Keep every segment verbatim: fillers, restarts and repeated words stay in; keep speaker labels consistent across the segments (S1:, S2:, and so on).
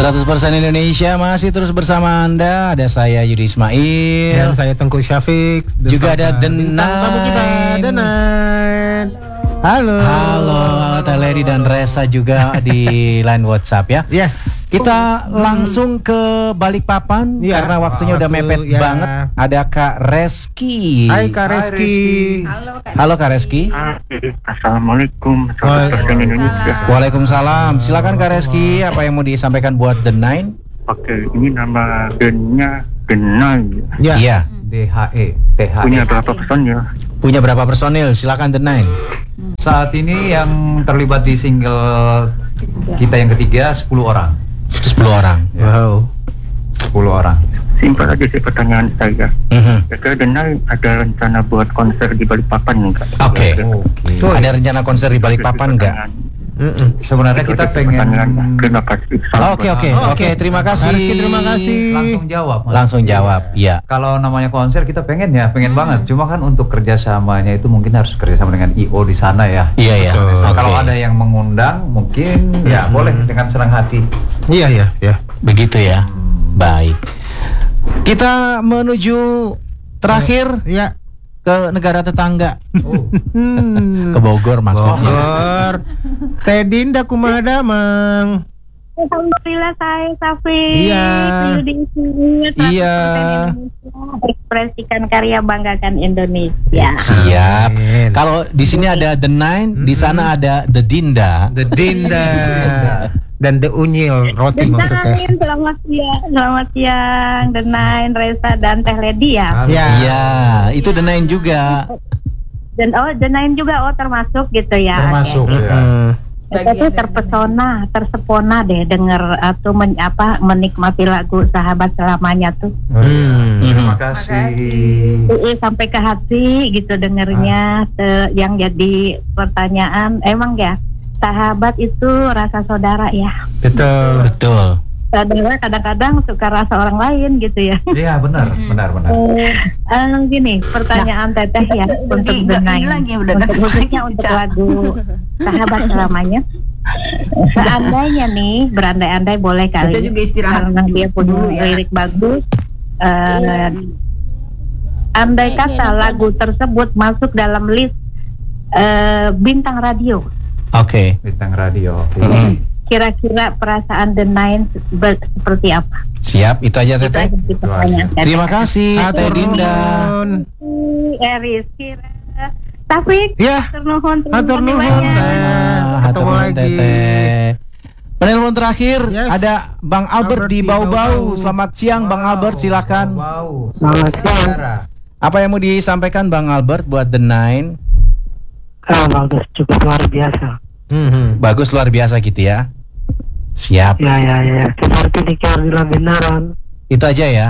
S1: seratus persen Indonesia masih terus bersama Anda. Ada saya Yudi Ismail
S2: dan saya Tengku Syafiq.
S1: Juga ada The
S2: tamu kita The Nine. Halo.
S1: Halo, Teh Lady dan Resa juga di line WhatsApp ya.
S2: Yes.
S1: Kita langsung ke Balikpapan ya, karena waktunya udah mepet ya. banget. Ada Kak Reski.
S2: Hai Kak Reski.
S3: Halo Kak,
S1: Halo Kak Reski.
S4: Assalamualaikum seratus persen Indonesia.
S1: Waalaikumsalam. Silakan Kak Reski, apa yang mau disampaikan buat The Nine?
S4: Oke, ini nama bandnya The Nine.
S1: Ya. Iya.
S5: D H E, T H E.
S4: Punya berapa personil?
S1: Punya berapa personil? Silakan The Nine.
S5: Saat ini yang terlibat di single kita yang ketiga sepuluh orang.
S1: sepuluh orang.
S2: Wow.
S5: sepuluh orang.
S4: Simpel aja sih pertanyaan saya.
S1: Mm-hmm.
S4: Kira-kira The Nine ada rencana buat konser di Balikpapan enggak?
S1: Oke.
S5: Okay.
S1: Okay. Ada rencana konser di Balikpapan enggak?
S2: Mm-mm.
S5: Sebenarnya kita pengen.
S4: Terima kasih.
S1: Oke oke oke, terima kasih.
S2: Terima kasih.
S5: Langsung jawab. Mas.
S1: Langsung jawab. Iya.
S5: Kalau namanya konser kita pengen ya, pengen hmm. banget. Cuma kan untuk kerjasamanya itu mungkin harus kerjasama dengan I O di sana ya.
S1: Iya ya.
S5: Nah,
S1: okay.
S5: Kalau ada yang mengundang, mungkin hmm. ya boleh dengan senang hati.
S2: Iya ya, ya.
S1: Begitu ya. Hmm. Baik. Kita menuju terakhir ya ke negara tetangga.
S5: Oh.
S1: Ke Bogor maksudnya.
S2: Bogor. Teh Dinda kumaha damang?
S3: Alhamdulillah saya Safi.
S2: Iya.
S1: Iya.
S3: Ekspresikan karya, banggakan Indonesia.
S1: Siap. Kalau di sini ada The Nine, di sana ada The Dinda.
S2: The Dinda. Dan The Unyil roti maksudnya.
S3: Selamat siang, selamat siang The Nine, Resa dan Teh Lady ya.
S1: Iya, ya, itu The Nine juga.
S3: Dan oh The Nine juga oh termasuk gitu ya.
S5: Termasuk
S3: okay.
S5: ya.
S2: Hmm.
S3: Itu terpesona, tersepona deh denger atau men, apa menikmati lagu Sahabat Selamanya tuh.
S2: Hmm.
S5: Terima kasih.
S3: Iya, sampai ke hati gitu dengernya. Ah. Yang jadi pertanyaan emang ya. Sahabat itu rasa saudara ya.
S2: Betul.
S1: Betul.
S3: Saudara kadang-kadang suka rasa orang lain gitu ya.
S5: Iya benar, benar, benar.
S3: Eh, uh, gini pertanyaan nah, Teteh ya untuk The Nine. Untuk khususnya untuk lagu Sahabat Selamanya. Seandainya nih berandai-andai boleh kali.
S6: Kita juga istirahat
S3: karena dia punya ya. Lirik bagus. Uh, andai kata lagu tersebut masuk dalam list uh, bintang radio.
S1: Oke.
S5: Okay. Bintang radio. Okay.
S1: Mm-hmm.
S3: Kira-kira perasaan The Nine seperti apa?
S1: Siap, itu aja Teteh. Terima kasih Teh Dinda.
S3: Eris kira Taufik.
S2: Ya.
S3: Ternuhun.
S2: Ternuhun.
S1: Ketemu lagi. Penelpon terakhir yes. Ada Bang Albert, Albert di Bau-Bau. Selamat siang wow. Bang Albert, silakan.
S5: Wow.
S1: Selamat siang. Apa yang mau disampaikan Bang Albert buat The Nine?
S7: Ah, bagus, cukup luar biasa.
S1: Hmm, bagus luar biasa gitu ya. Siap.
S7: Ya ya ya. Seperti di Kardila benaran.
S1: Itu aja ya.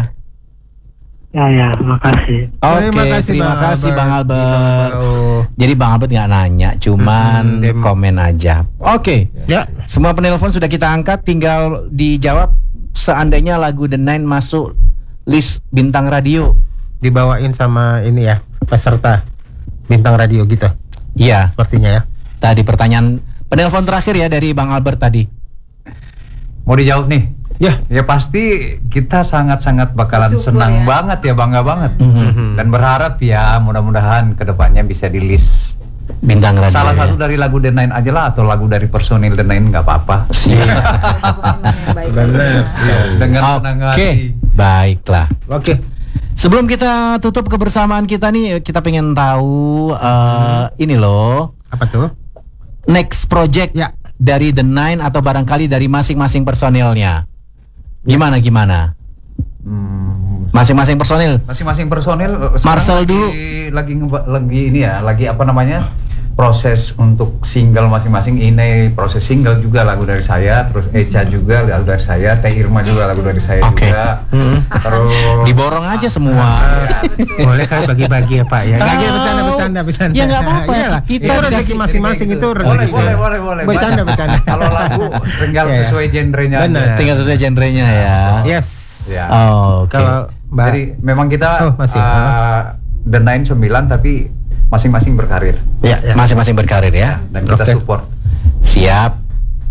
S7: Ya ya, makasih.
S1: Oke, okay, kasih, terima Bang kasih Albert. Bang Albert. Oh. Jadi Bang Albert nggak nanya, cuman hmm, komen aja. Oke. Okay.
S2: Ya.
S1: Semua penelpon sudah kita angkat, tinggal dijawab. Seandainya lagu The Nine masuk list bintang radio,
S2: dibawain sama ini ya peserta bintang radio gitu.
S1: Iya,
S2: sepertinya ya.
S1: Tadi pertanyaan penelpon terakhir ya dari Bang Albert tadi.
S5: Mau dijawab nih?
S2: Ya,
S5: ya pasti kita sangat-sangat bakalan Syukur senang ya. banget ya, bangga banget.
S1: Mm-hmm.
S5: Dan berharap ya mudah-mudahan kedepannya bisa di list
S1: bintang radio.
S5: Salah
S1: ya.
S5: satu dari lagu The Nine aja lah, atau lagu dari personil The Nine nggak apa-apa.
S1: Siap.
S2: Benar.
S5: Dengan senang hati.
S1: Oke, baiklah.
S2: Oke.
S1: Sebelum kita tutup kebersamaan kita nih, kita pengen tahu uh, ini loh.
S2: Apa tuh?
S1: Next project ya dari The Nine atau barangkali dari masing-masing personilnya. Gimana gimana?
S5: Hmm.
S1: Masing-masing personil.
S5: Masing-masing personil.
S1: Marcel dulu.
S5: Lagi lagi ini ya, lagi apa namanya? Proses untuk single masing-masing. Ini proses single juga lagu dari saya, terus Echa juga lagu dari saya, Teh Irma juga lagu dari saya okay. juga. Hmm. Terus
S1: diborong aja semua.
S5: Ya,
S2: boleh kan bagi-bagi ya Pak ya. Enggak oh. bercanda bercanda bercanda.
S1: Ya enggak apa-apa.
S2: Iyalah, kita ya, rezeki masing-masing itu rezeki.
S5: Boleh boleh boleh boleh.
S2: Bercanda bercanda.
S5: Kalau lagu tinggal yeah. sesuai genrenya.
S1: Benar, tinggal sesuai genrenya ya.
S2: Yes.
S5: Ya.
S1: Oh, oke. Okay.
S5: Kalau jadi memang kita
S2: oh, masih,
S5: uh, The Nine sembilan tapi masing-masing berkarir.
S1: Ya, ya. Masing-masing berkarir ya.
S5: Dan kita support.
S1: Siap.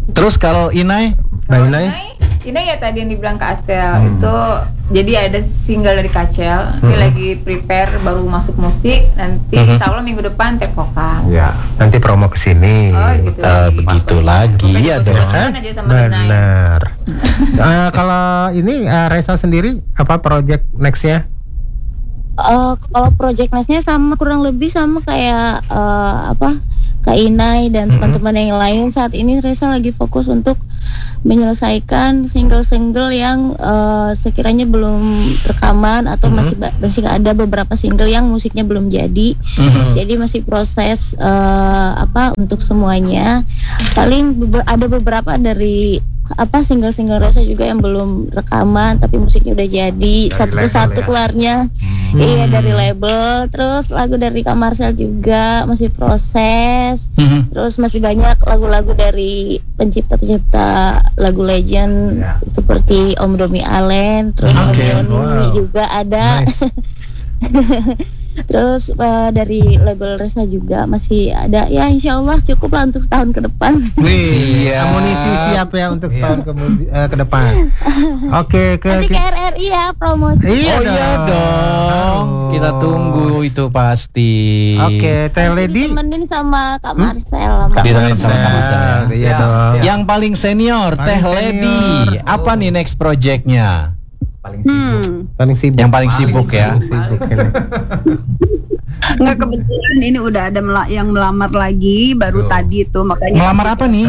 S1: Terus kalau Inai?
S6: Kalau Inai, Inai ya tadi yang dibilang Kak Acel hmm. itu, jadi ada single dari Kak Acel, hmm. dia lagi prepare baru masuk musik, nanti hmm. insya Allah minggu depan take vokal.
S2: Ya, nanti promo kesini.
S6: Oh gitu.
S1: Uh, begitu lagi ya dong.
S2: Benar. uh, kalau ini uh, Reza sendiri apa project nextnya?
S3: Uh, kalau project nextnya sama kurang lebih sama kayak uh, apa Kak Inai dan mm-hmm. teman-teman yang lain. Saat ini Reza lagi fokus untuk menyelesaikan single-single yang uh, sekiranya belum rekaman atau mm-hmm. masih masih ada beberapa single yang musiknya belum jadi. Mm-hmm. Jadi masih proses uh, apa untuk semuanya. Paling beber- ada beberapa dari apa single-single Reza juga yang belum rekaman tapi musiknya udah jadi, satu persatu ya? keluarnya. Hmm. Iya, dari label. Terus lagu dari Kak Marcel juga masih proses. Hmm. Terus masih banyak lagu-lagu dari pencipta-pencipta lagu legend ya. Seperti Om Domi Allen, terus okay. Om Doni wow. juga ada. Nice. Terus uh, dari label Reza juga masih ada. Ya insya Allah cukup lah untuk setahun ke depan.
S2: Wih, amunisi siap ya untuk setahun ke, uh, ke depan. Oke, ke
S3: nanti ke R R I ya promosi.
S1: Iya oh iya dong. Oh. Kita tunggu itu pasti.
S2: Oke, Teh Lady
S3: ditemenin sama Kak Marcel.
S1: Hmm? Ditemenin sama Kak Marcel.
S2: Iya dong.
S1: Yang paling senior, paling Teh Lady. Apa nih next projectnya?
S5: Paling sibuk.
S3: Hmm.
S2: Paling sibuk.
S1: Yang paling sibuk
S5: paling
S1: ya.
S2: Sibuk,
S8: Nggak, kebetulan ini udah ada mel- yang melamar lagi baru oh. tadi tuh, makanya.
S1: Melamar apa nih?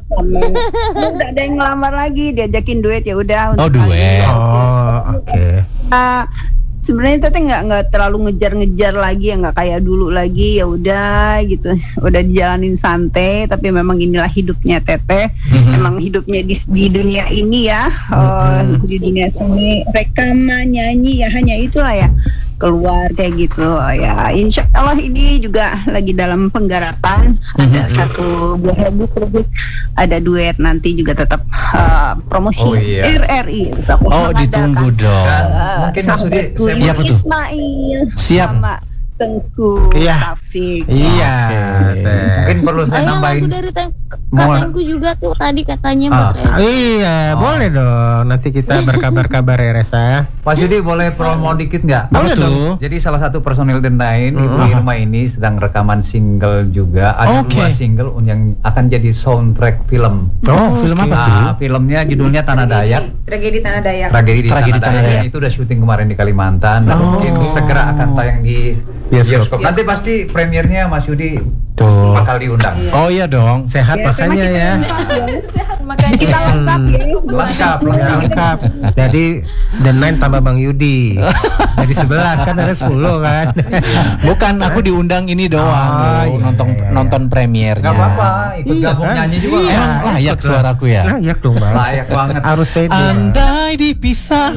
S8: Udah ada yang melamar lagi, diajakin duet ya udah.
S1: Oh duet.
S2: Oh oke. Okay.
S8: Uh, Sebenarnya teteh nggak nggak terlalu ngejar-ngejar lagi ya, nggak kayak dulu lagi, ya udah gitu, udah dijalanin santai. Tapi memang inilah hidupnya teteh, mm-hmm. emang hidupnya di, di dunia ini ya, mm-hmm. oh, di dunia seni rekaman nyanyi ya hanya itulah ya, keluar kayak gitu ya. Insya Allah ini juga lagi dalam penggarapan, mm-hmm. ada satu buah lagu terus ada duet nanti juga tetap uh, promosi
S5: oh, iya.
S8: R R I.
S1: Oh ditunggu dong.
S8: Uh,
S5: mungkin maksudnya
S1: iya betul.
S8: Ismail
S1: siap
S8: sama Tengku
S2: iya.
S8: Taufik.
S2: Iya.
S5: Okay. Mungkin perlu saya
S3: Ayo,
S5: nambahin.
S3: lagu dari Teng- Tengku juga tuh tadi katanya
S5: ah.
S3: buat Reza.
S2: Iya, oh. boleh dong. Nanti kita berkabar-kabar ya Reza.
S5: Pak Yudi boleh promo dikit nggak?
S1: Boleh tuh.
S5: Jadi salah satu personil The Nine, Ibu
S2: uh-huh.
S5: Irma ini sedang rekaman single juga. Ada
S1: okay.
S5: dua single yang akan jadi soundtrack film.
S1: Oh, film apa tuh?
S5: Nah, filmnya judulnya Tanah Dayak.
S6: Tragedi Tanah Dayak.
S5: Tragedi di
S1: Tragedi
S5: Tanah,
S1: Tanah
S5: Dayak.
S1: Dayak.
S5: Itu udah syuting kemarin di Kalimantan dan
S1: Oh.
S5: mungkin segera akan tayang di
S2: bioskop.
S5: bioskop. Nanti pasti premiernya Mas Yudi
S2: tuh
S5: bakal diundang.
S1: Oh iya dong.
S2: Sehat
S8: Ya,
S2: makanya ya.
S6: Sehat makanya.
S8: Kita lengkap ya.
S5: Lengkap,
S2: Ya,
S5: lengkap.
S2: lengkap. Jadi The Nine tambah Bang Yudi. Jadi sebelas kan ada sepuluh kan.
S1: Bukan aku diundang ini doang.
S2: Oh,
S1: loh,
S2: iya,
S1: nonton
S2: iya, iya.
S1: nonton premiernya.
S5: Gak apa-apa, ikut
S2: Iya,
S5: gabung
S2: kan?
S5: nyanyi juga.
S2: Iya.
S1: Emang layak
S2: Ikut
S1: suaraku ya?
S2: Layak dong Bang.
S5: Layak banget.
S2: Harus pede.
S1: Andai dipisah.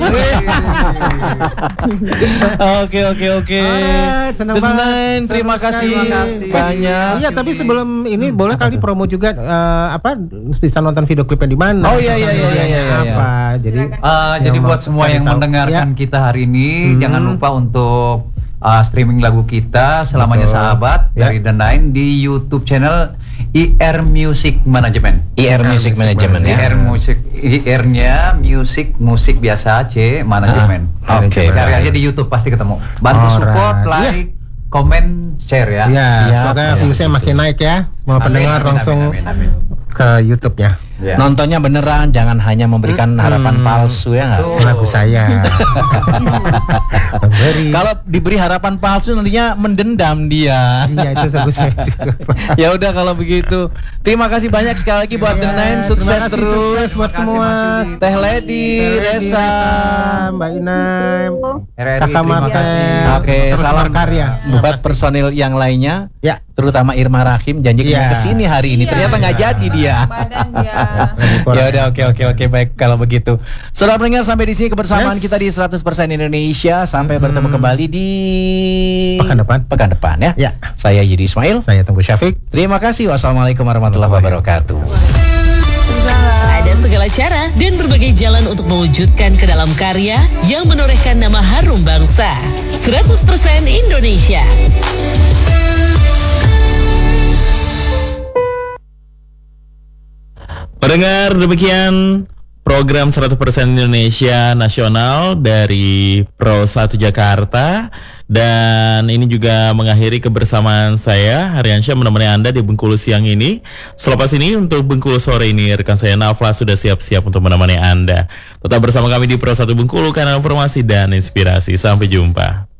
S1: Oke oke oke.
S2: Alright, senang
S1: The
S2: banget.
S1: Nine, terima
S2: Senang
S1: kasih
S5: sekali. Terima kasih.
S1: banyak.
S2: Iya, tapi sebelum ini boleh kali promo juga uh, apa bisa nonton video klipnya di mana?
S1: Oh, iya, iya, iya, iya, iya, iya.
S2: Apa? Jadi
S5: Uh, jadi
S2: yang
S5: buat
S2: mau
S5: semua
S2: cari
S5: yang
S2: tahu.
S5: mendengarkan
S2: Ya.
S5: kita hari ini,
S2: Hmm.
S5: jangan lupa untuk uh, streaming lagu kita selamanya
S2: Betul.
S5: sahabat
S2: Ya.
S5: dari The Nine di YouTube channel I R Music Management.
S1: I R Music Management
S5: I
S1: ya.
S5: R Music, I R-nya Music musik biasa, C Management.
S1: Ah, oke.
S5: Cari aja di YouTube pasti ketemu. Bantu
S2: Alright.
S5: support, like, komen, share ya.
S2: Ya,
S1: Siap,
S2: semoga
S1: ya,
S2: viewsnya
S1: betul.
S2: makin naik ya. Semua
S5: Amin,
S2: pendengar
S5: amin,
S2: langsung
S5: amin, amin, amin.
S2: ke YouTube-nya.
S5: Ya.
S1: Nontonnya beneran, jangan hanya memberikan
S2: Hmm.
S1: harapan palsu ya nggak?
S5: Betul.
S2: Lagu saya. Beri.
S1: Kalau diberi harapan palsu nantinya mendendam dia.
S2: Iya, itu lagu saya juga.
S1: Ya udah kalau begitu. Terima kasih banyak sekali lagi buat
S2: Iya,
S1: The Nine,
S2: terima
S1: sukses
S2: kasih,
S1: terus
S2: sukses buat
S5: Terima kasih,
S2: semua.
S5: Mas Yudi.
S1: Teh Lady, Reza.
S2: Mbak Inai,
S5: R R I,
S2: Kakak
S5: terima
S2: Marcel.
S5: kasih.
S1: Oke,
S2: Terus
S1: salam
S2: berkarya.
S1: buat personil yang lainnya,
S2: Ya.
S1: terutama Irma Rahim janji
S2: Iya.
S1: mau kesini hari ini.
S6: Iya.
S1: Ternyata nggak jadi dia.
S6: Badan dia.
S1: Ya udah oke oke oke baik kalau begitu. Saudara pendengar sampai di sini kebersamaan
S2: Yes.
S1: kita di seratus persen Indonesia. Sampai
S2: Hmm.
S1: bertemu kembali di
S2: Pekan depan.
S1: Pekan depan ya.
S2: Ya.
S1: Saya Yudi Ismail.
S2: Saya Tengku Syafiq.
S1: Terima kasih. Wassalamualaikum warahmatullahi wabarakatuh.
S9: Ada segala cara dan berbagai jalan untuk mewujudkan ke dalam karya yang menorehkan nama harum bangsa. seratus persen Indonesia.
S10: Pendengar, demikian program seratus persen Indonesia Nasional dari Pro satu Jakarta. Dan ini juga mengakhiri kebersamaan saya, Haryansyah, menemani Anda di Bengkulu siang ini. Selepas ini untuk Bengkulu sore ini, rekan saya Nafa sudah siap-siap untuk menemani Anda. Tetap bersama kami di Pro satu Bengkulu, kanal informasi dan inspirasi. Sampai jumpa.